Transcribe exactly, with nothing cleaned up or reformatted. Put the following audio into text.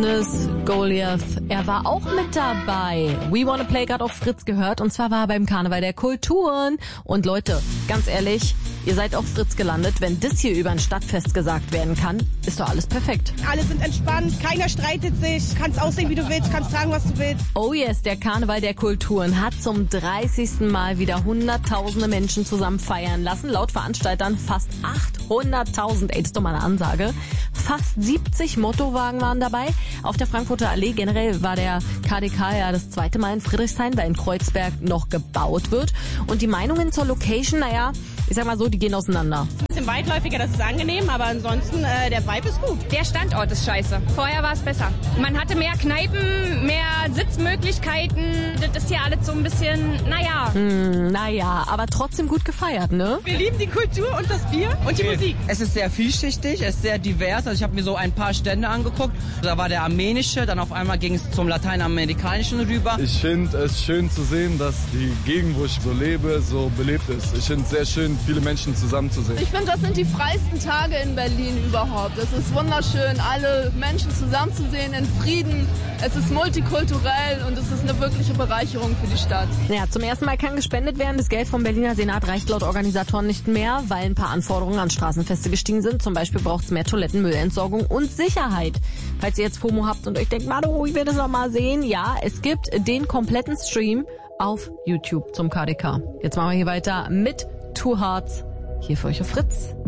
Tunis, Goliath, er war auch mit dabei. We Wanna Play gerade auf Fritz gehört und zwar war er beim Karneval der Kulturen. Und Leute, ganz ehrlich, ihr seid auf Fritz gelandet. Wenn das hier über ein Stadtfest gesagt werden kann, ist doch alles perfekt. Alle sind entspannt, keiner streitet sich, kannst aussehen wie du willst, kannst tragen was du willst. Oh yes, der Karneval der Kulturen hat zum dreißigsten Mal wieder hunderttausende Menschen zusammen feiern lassen. Laut Veranstaltern fast achthunderttausend, ey, das ist doch mal eine Ansage. Fast siebzig Mottowagen waren dabei. Auf der Frankfurter Allee generell war der K D K ja das zweite Mal in Friedrichshain, weil in Kreuzberg noch gebaut wird. Und die Meinungen zur Location, naja, ich sag mal so, die gehen auseinander. Ein bisschen weitläufiger, das ist angenehm, aber ansonsten, äh, der Vibe ist gut. Der Standort ist scheiße. Vorher war es besser. Man hatte mehr Kneipen, mehr Sitzmöglichkeiten. Das ist hier alles so ein bisschen, naja. Hm, naja, aber trotzdem gut gefeiert, ne? Wir lieben die Kultur und das Bier und die Musik. Es ist sehr vielschichtig, es ist sehr divers. Also ich habe mir so ein paar Stände angeguckt. Da war der armenische, dann auf einmal ging es zum lateinamerikanischen rüber. Ich finde es schön zu sehen, dass die Gegend, wo ich so lebe, so belebt ist. Ich finde es sehr schön, viele Menschen zusammenzusehen. Ich finde, das sind die freisten Tage in Berlin überhaupt. Es ist wunderschön, alle Menschen zusammenzusehen in Frieden. Es ist multikulturell und es ist eine wirkliche Bereicherung für die Stadt. Ja, zum ersten Mal kann gespendet werden. Das Geld vom Berliner Senat reicht laut Organisatoren nicht mehr, weil ein paar Anforderungen an Straßenfeste gestiegen sind. Zum Beispiel braucht es mehr Toiletten, Müllentsorgung und Sicherheit. Falls ihr jetzt FOMO habt und euch denkt, Mado, ich will das noch mal sehen. Ja, es gibt den kompletten Stream auf YouTube zum K D K. Jetzt machen wir hier weiter mit Two Hearts. Hier für euch auf Fritz.